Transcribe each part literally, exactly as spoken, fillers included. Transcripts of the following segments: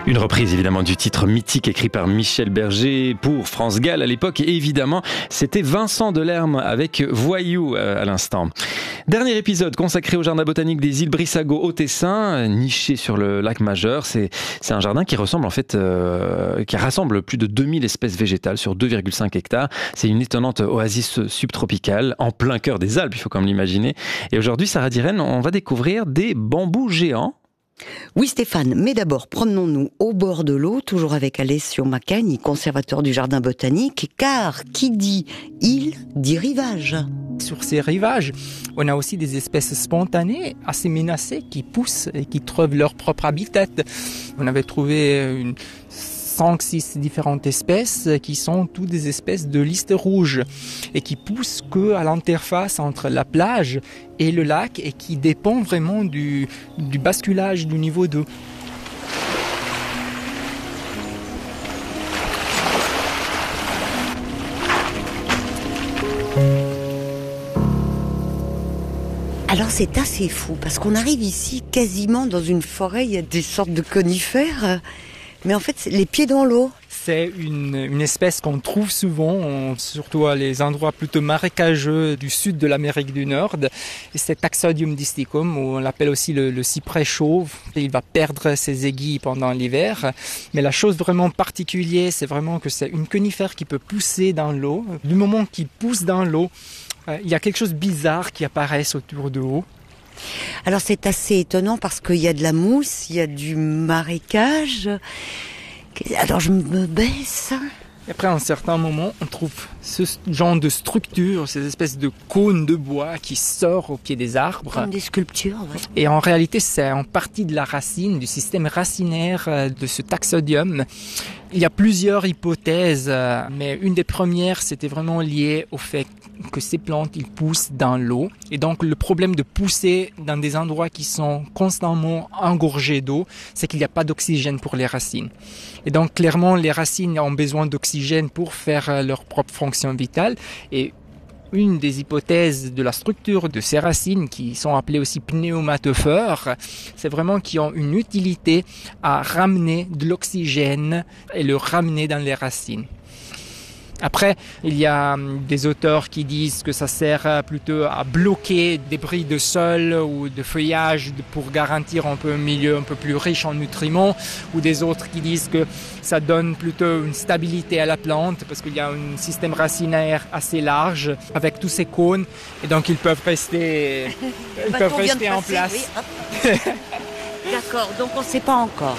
Une reprise évidemment du titre mythique écrit par Michel Berger pour France Gall à l'époque. Et évidemment, c'était Vincent Delerme avec Voyou à l'instant. Dernier épisode consacré au jardin botanique des îles Brissago au Tessin, niché sur le lac Majeur. C'est, c'est un jardin qui ressemble en fait, euh, qui rassemble plus de deux mille espèces végétales sur deux virgule cinq hectares. C'est une étonnante oasis subtropicale en plein cœur des Alpes, il faut quand même l'imaginer. Et aujourd'hui, Sarah Dirène, on va découvrir des bambous géants. Oui Stéphane, mais d'abord promenons-nous au bord de l'eau, toujours avec Alessio Maccagni, conservateur du jardin botanique, car qui dit île dit rivage. Sur ces rivages, on a aussi des espèces spontanées assez menacées qui poussent et qui trouvent leur propre habitat. On avait trouvé une cinq six différentes espèces qui sont toutes des espèces de liste rouge et qui poussent que à l'interface entre la plage et le lac et qui dépend vraiment du, du basculage du niveau d'eau. Alors c'est assez fou parce qu'on arrive ici quasiment dans une forêt, il y a des sortes de conifères. Mais en fait, c'est les pieds dans l'eau. C'est une, une espèce qu'on trouve souvent, surtout à les endroits plutôt marécageux du sud de l'Amérique du Nord. Et c'est Taxodium disticum, ou on l'appelle aussi le, le cyprès chauve. Et il va perdre ses aiguilles pendant l'hiver. Mais la chose vraiment particulière, c'est vraiment que c'est une conifère qui peut pousser dans l'eau. Du moment qu'il pousse dans l'eau, il y a quelque chose de bizarre qui apparaît autour de l'eau. Alors c'est assez étonnant parce qu'il y a de la mousse, il y a du marécage. Alors je me baisse. Et après, à un certain moment, on trouve ce genre de structure, ces espèces de cônes de bois qui sortent au pied des arbres. Comme des sculptures, ouais. Et en réalité, c'est en partie de la racine, du système racinaire de ce taxodium. Il y a plusieurs hypothèses, mais une des premières, c'était vraiment lié au fait que ces plantes, ils poussent dans l'eau. Et donc, le problème de pousser dans des endroits qui sont constamment engorgés d'eau, c'est qu'il n'y a pas d'oxygène pour les racines. Et donc, clairement, les racines ont besoin d'oxygène pour faire leur propre fonction vitale. Et une des hypothèses de la structure de ces racines, qui sont appelées aussi pneumatophores, c'est vraiment qu'ils ont une utilité à ramener de l'oxygène et le ramener dans les racines. Après, il y a des auteurs qui disent que ça sert plutôt à bloquer des débris de sol ou de feuillage pour garantir un peu un milieu un peu plus riche en nutriments, ou des autres qui disent que ça donne plutôt une stabilité à la plante parce qu'il y a un système racinaire assez large avec tous ces cônes et donc ils peuvent rester, ils bah, peuvent rester en passer, place. Oui, d'accord, donc on ne sait pas encore.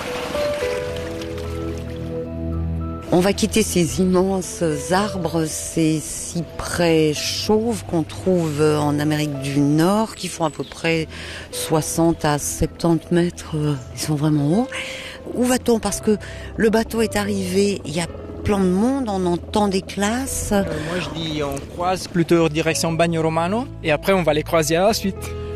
On va quitter ces immenses arbres, ces cyprès chauves qu'on trouve en Amérique du Nord, qui font à peu près soixante à soixante-dix mètres. Ils sont vraiment hauts. Où va-t-on? Parce que le bateau est arrivé, il y a plein de monde, on entend des classes. Euh, moi je dis on croise plutôt direction Bagno Romano et après on va les croiser à la suite.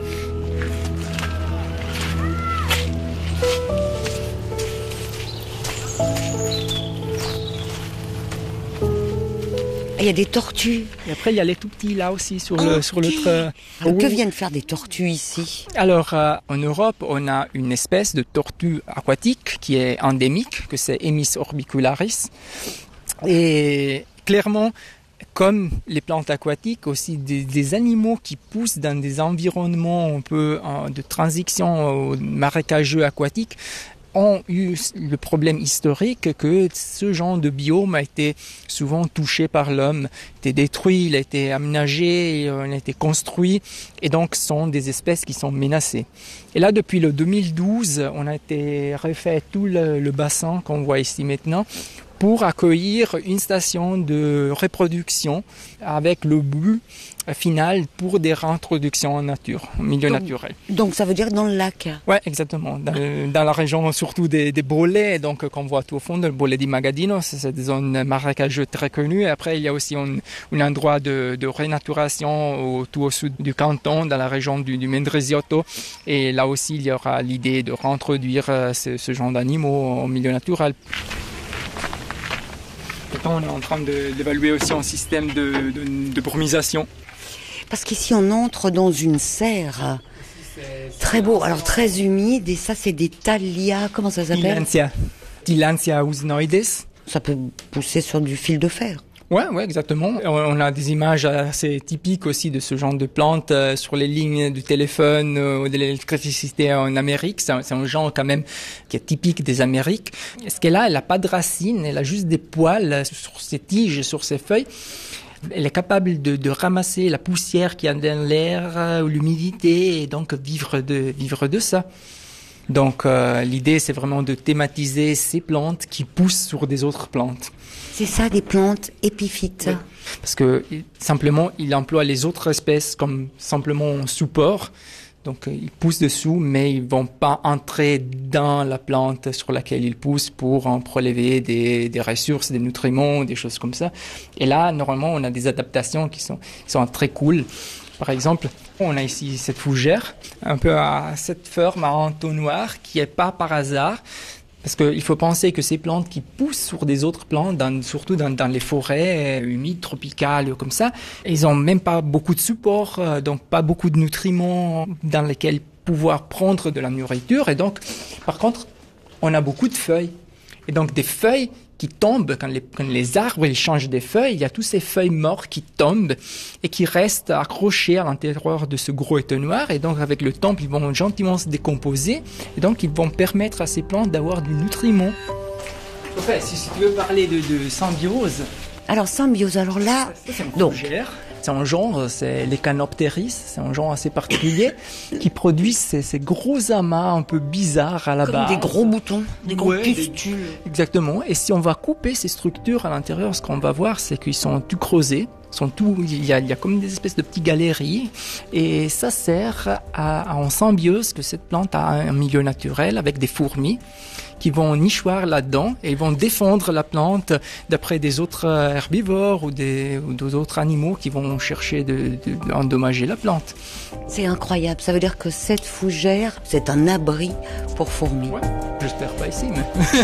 Il y a des tortues. Et après, il y a les tout petits là aussi sur le oh, sur l'autre. Alors, oui. Que viennent faire des tortues ici? Alors, euh, en Europe, on a une espèce de tortue aquatique qui est endémique, que c'est Emys orbicularis. Et clairement, comme les plantes aquatiques, aussi des, des animaux qui poussent dans des environnements un peu euh, de transition marécageux aquatiques, ont eu le problème historique que ce genre de biome a été souvent touché par l'homme, a été détruit, il a été aménagé, il a été construit, et donc sont des espèces qui sont menacées. Et là, depuis le deux mille douze, on a été refait tout le, le bassin qu'on voit ici maintenant pour accueillir une station de reproduction avec le but final pour des réintroductions en nature, au milieu donc, naturel. Donc ça veut dire dans le lac? Oui, exactement. Dans, dans la région surtout des, des Bollets, donc qu'on voit tout au fond, le Bollé di Magadino, c'est des zones marécageuses très connues. Et après, il y a aussi un, un endroit de, de renaturation au, tout au sud du canton, dans la région du, du Mendrisiotto. Et là aussi, il y aura l'idée de réintroduire ce, ce genre d'animaux au milieu naturel. On est en train de, d'évaluer aussi un système de, de, de brumisation. Parce qu'ici on entre dans une serre. Très beau, alors très humide, et ça c'est des thallias, comment ça s'appelle? Tillandsia. Tillandsia usnoides. Ça peut pousser sur du fil de fer. Ouais, ouais, exactement. On a des images assez typiques aussi de ce genre de plantes euh, sur les lignes du téléphone ou euh, de l'électricité en Amérique. C'est un, c'est un genre quand même qui est typique des Amériques. Ce qu'elle a, elle a pas de racines, elle a juste des poils sur ses tiges, sur ses feuilles. Elle est capable de, de ramasser la poussière qu'il y a dans l'air ou l'humidité et donc vivre de vivre de ça. Donc euh, l'idée, c'est vraiment de thématiser ces plantes qui poussent sur des autres plantes. C'est ça, des plantes épiphytes. Oui. Parce que simplement, il emploie les autres espèces comme simplement support. Donc, ils poussent dessous, mais ils vont pas entrer dans la plante sur laquelle ils poussent pour en prélever des, des ressources, des nutriments, des choses comme ça. Et là, normalement, on a des adaptations qui sont, qui sont très cool. Par exemple, on a ici cette fougère, un peu à cette forme, à entonnoir, qui est pas par hasard. Parce qu'il faut penser que ces plantes qui poussent sur des autres plantes, dans, surtout dans, dans les forêts humides, tropicales, comme ça, ils ont même pas beaucoup de support, euh, donc pas beaucoup de nutriments dans lesquels pouvoir prendre de la nourriture. Et donc, par contre, on a beaucoup de feuilles. Et donc, des feuilles qui tombent, quand les, quand les arbres ils changent des feuilles, il y a toutes ces feuilles mortes qui tombent et qui restent accrochées à l'intérieur de ce gros étonnoir. Et donc, avec le temps, ils vont gentiment se décomposer. Et donc, ils vont permettre à ces plantes d'avoir du nutriment. Enfin, si, si tu veux parler de, de symbiose. Alors, symbiose, alors là, ça, c'est donc... fougère. C'est un genre, c'est les Canopteris, c'est un genre assez particulier qui produit ces, ces gros amas un peu bizarres à la comme base. des gros boutons, des gros Ouais, pustules. des- Exactement. Et si on va couper ces structures à l'intérieur, ce qu'on va voir, c'est qu'ils sont tout creusés. Sont tout, il y a, il y a comme des espèces de petites galeries. Et ça sert à, à en symbiose que cette plante a un milieu naturel avec des fourmis qui vont nichoir là-dedans et ils vont défendre la plante d'après des autres herbivores ou des, ou d'autres animaux qui vont chercher de, de, d'endommager la plante. C'est incroyable, ça veut dire que cette fougère, c'est un abri pour fourmis. Ouais. J'espère pas ici, mais...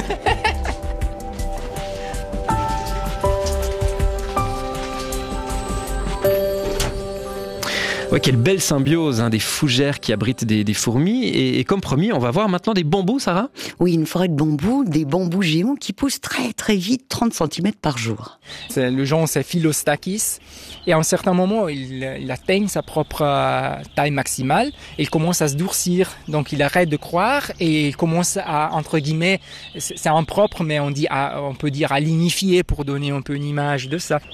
Ouais, quelle belle symbiose, hein, des fougères qui abritent des, des fourmis. Et, et comme promis, on va voir maintenant des bambous, Sarah. Oui, une forêt de bambous, des bambous géants qui poussent très très vite, trente centimètres par jour. C'est, le genre, c'est Philostachys. Et à un certain moment, il, il atteigne sa propre euh, taille maximale et il commence à se durcir. Donc, il arrête de croître et il commence à, entre guillemets, c'est, c'est impropre, mais on dit, à, on peut dire à lignifier pour donner un peu une image de ça.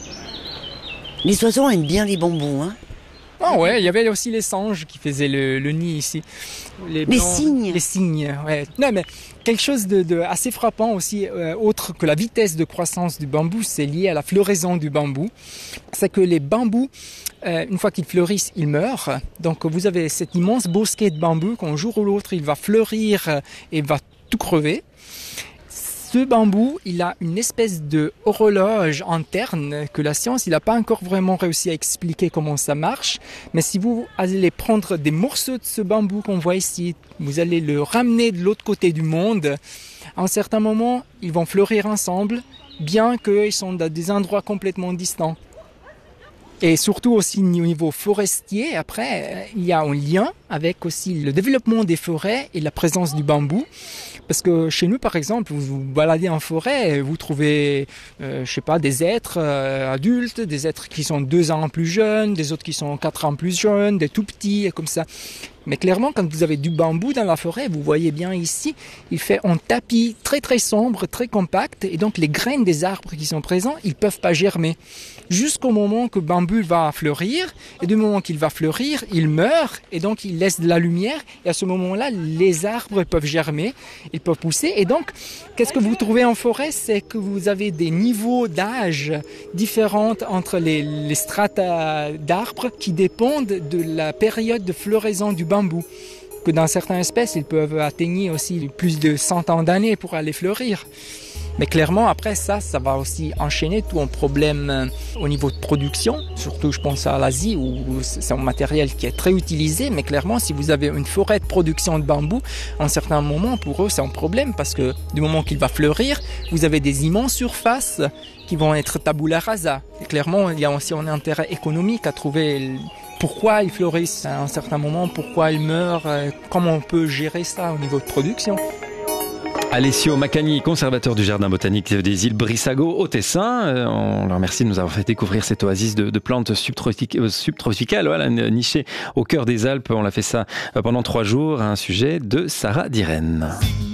Les oiseaux aiment bien les bambous, hein. Ah ouais, il y avait aussi les singes qui faisaient le, le nid ici. Les cygnes. Les cygnes, ouais. Non, mais quelque chose de, de assez frappant aussi, euh, autre que la vitesse de croissance du bambou, c'est lié à la floraison du bambou. C'est que les bambous, euh, une fois qu'ils fleurissent, ils meurent. Donc vous avez cet immense bosquet de bambou qu'un jour ou l'autre, il va fleurir et va tout crever. Ce bambou, il a une espèce de horloge interne que la science, il n'a pas encore vraiment réussi à expliquer comment ça marche. Mais si vous allez prendre des morceaux de ce bambou qu'on voit ici, vous allez le ramener de l'autre côté du monde, à un certain moment, ils vont fleurir ensemble, bien qu'ils sont dans des endroits complètement distants. Et surtout aussi au niveau forestier, après, il y a un lien avec aussi le développement des forêts et la présence du bambou. Parce que chez nous, par exemple, vous vous baladez en forêt, vous trouvez, euh, je sais pas, des êtres euh, adultes, des êtres qui sont deux ans plus jeunes, des autres qui sont quatre ans plus jeunes, des tout petits, comme ça. Mais clairement, quand vous avez du bambou dans la forêt, vous voyez bien ici, il fait un tapis très très sombre, très compact, et donc les graines des arbres qui sont présents, ils peuvent pas germer. Jusqu'au moment que le bambou va fleurir, et du moment qu'il va fleurir, il meurt, et donc il laisse de la lumière, et à ce moment-là, les arbres peuvent germer, ils peuvent pousser, et donc, qu'est-ce que vous trouvez en forêt? C'est que vous avez des niveaux d'âge différents entre les, les strates d'arbres qui dépendent de la période de floraison du bambou. Que dans certaines espèces, ils peuvent atteindre aussi plus de cent ans d'années pour aller fleurir. Mais clairement, après ça, ça va aussi enchaîner tout un problème au niveau de production. Surtout, je pense à l'Asie, où c'est un matériel qui est très utilisé. Mais clairement, si vous avez une forêt de production de bambou, à un certain moment, pour eux, c'est un problème. Parce que du moment qu'il va fleurir, vous avez des immenses surfaces qui vont être tabula rasa. Et clairement, il y a aussi un intérêt économique à trouver pourquoi ils fleurissent à un certain moment, pourquoi ils meurent, comment on peut gérer ça au niveau de production. Alessio Maccagni, conservateur du jardin botanique des îles Brissago au Tessin. On le remercie de nous avoir fait découvrir cette oasis de, de plantes subtropicales, voilà, nichée au cœur des Alpes. On a fait ça pendant trois jours. Un sujet de Sarah Dirène.